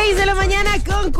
6 de la mañana con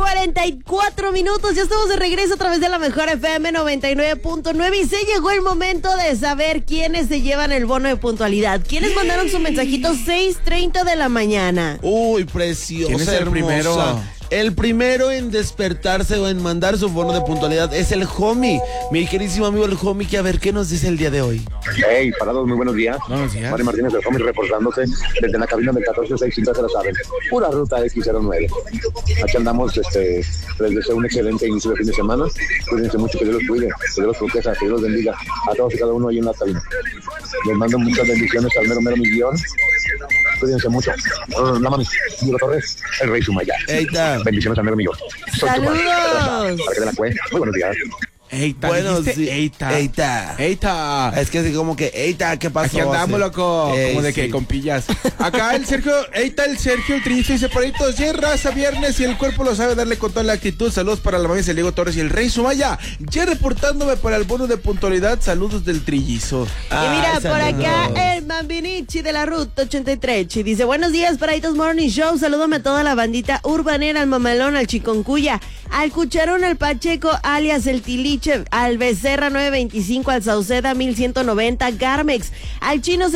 44 minutos. Ya estamos de regreso a través de la mejor FM 99.9 y se llegó el momento de saber quiénes se llevan el bono de puntualidad. ¿Quiénes mandaron su mensajito 6:30 de la mañana? Uy, preciosa, ¿Quién es el hermosa. primero? El primero en despertarse o en mandar su bono de puntualidad es el homie. Mi queridísimo amigo el homie, que a ver qué nos dice el día de hoy. Hey, parados, muy buenos días. Buenos días. Mario Martínez del homie reportándose desde la cabina del 146, se lo saben. Pura ruta X09. Aquí andamos, les deseo un excelente inicio de fin de semana. Cuídense mucho, que Dios los cuide, que Dios los proteja, que Dios los bendiga a todos y cada uno ahí en la cabina. Les mando muchas bendiciones al mero millón. Cuídense mucho. La mami, Diego Torres, el rey Sumaya. Eita. Bendiciones al mero millón. Soy ¡Saludos! Para que den la cuenta. Muy buenos días. Eita, Bueno, dijiste, sí. Eita. Es que así como que, eita, ¿qué pasó? Aquí andamos, loco. Como de que sí. con pillas. Acá el Sergio, el Trillizo dice por ahí todos, ya es raza, viernes y el cuerpo lo sabe darle con toda la actitud. Saludos para la mami de Diego Torres y el rey Sumaya. Ya reportándome para el bono de puntualidad. Saludos del Trillizo. Y mira, por saludos. acá el Bambinichi de la Ruta 83 y dice: buenos días, Paraditos Morning Show. Salúdame a toda la bandita urbanera, al Mamalón, al Chiconcuya, al Cucharón, al Pacheco, alias el Tiliche, al Becerra 925, al Sauceda 1190, Garmex, al Chino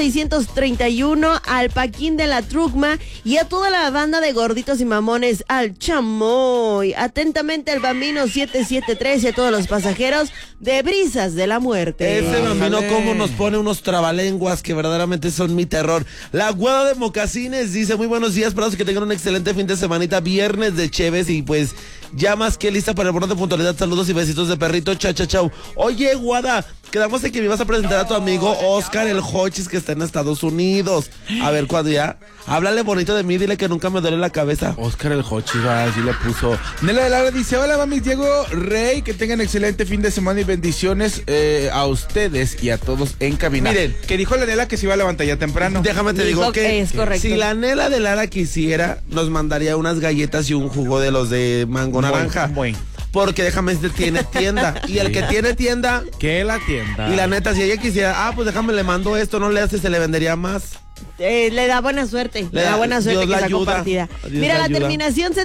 631, al Paquín de la Trucma y a toda la banda de gorditos y mamones, al Chamoy. Atentamente al Bambino 773 y a todos los pasajeros de Brisas de la Muerte. Ese bambino Ándale. como nos pone unos trabalenguas que verdaderamente son mi terror. La Guada de Mocasines dice: muy buenos días, para los que tengan un excelente fin de semanita, viernes de Cheves y pues ya más que lista para el bono de puntualidad. Saludos y besitos de perrito, chau. Oye, Guada, quedamos en que me ibas a presentar a tu amigo Oscar el Hochis, que está en Estados Unidos. A ver, cuando ya, háblale bonito de mí, dile que nunca me duele la cabeza. Oscar el Hochi, así le puso. Nela de Lara dice: hola, mami, Diego Rey, que tengan excelente fin de semana y bendiciones a ustedes y a todos en cabina. Miren, que dijo la Nela que se iba a levantar ya temprano. Déjame te Dijo digo que que es correcto. si la Nela de Lara quisiera, nos mandaría unas galletas y un jugo de los de mango naranja. Buen. Porque déjame decirte, tiene tienda. Y el que tiene tienda, Que la tienda. y la neta, si ella quisiera, pues déjame, le mando esto, no le hace, se le vendería más. Le da buena suerte, le da buena suerte Dios que la sea ayuda. compartida. Dios Mira, la la ayuda. terminación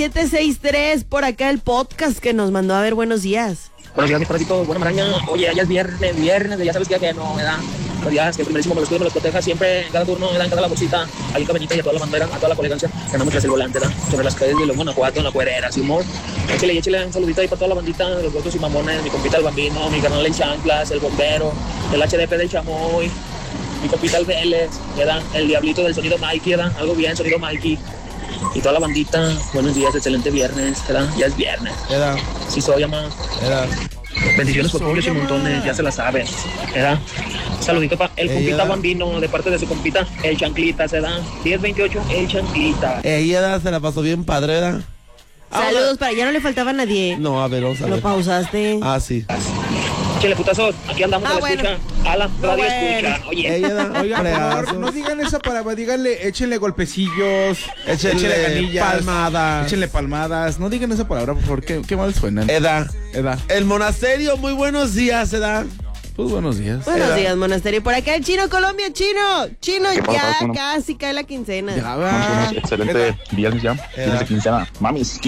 7763, por acá el podcast que nos mandó a ver, buenos días. Buenos días, mis perritos, buena maraña. Oye, ya es viernes, ya sabes que no me da. Buenos días, que primerísimo me los cuide, me los proteja siempre, en cada turno, me dan cada la bolsita, ahí en Cabañita y a toda la bandera, a toda la colegancia, que andamos tras el volante, ¿da? Sobre las calles de los Guanajuato, en la Cuerera, Simón. Échale un saludito ahí para toda la bandita, los gordos y mamones, mi compita el Bambino, mi carnal el Chanclas, el Bombero, el HDP del Chamoy, mi compita el Vélez, ¿verdad? El Diablito del Sonido Mikey, ¿verdad? Algo bien, Sonido Mikey. Y toda la bandita, buenos días, excelente viernes, ¿verdad? Ya es viernes. Era, Sí soy, ama. era. Bendiciones por pueblos y montones, ya se la saben, ¿verdad? Saludito para el compita Bambino, de parte de su compita, el Chanclita, se da 1028, el Chanclita. Ella se la pasó bien padre, ¿verdad? Saludos para ya no le faltaba a nadie. No, a ver, vamos a Lo ver. pausaste. Ah, sí. Chele putazos, aquí andamos a la bueno. escucha, a la radio bueno. escucha, oye. Ella da Oiga, por favor, fregazos. no digan esa palabra, díganle, échenle golpecillos, Échenle ganillas, palmadas. échenle palmadas, no digan esa palabra, por favor, qué mal suenan. Eda. Eda, El monasterio, muy buenos días, Eda. pues buenos días. Buenos días, monasterio. Por acá el Chino Colombia, Chino, ¿Qué pasa, ya Chino? casi cae la quincena. Ya va. Excelente viernes ya, fines de quincena. Mamis,